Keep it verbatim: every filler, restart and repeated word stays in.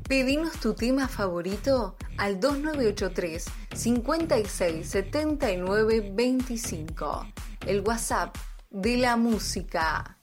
Pedinos tu tema favorito al dos nueve ocho tres, cinco seis, siete nueve dos cinco, el WhatsApp de la música.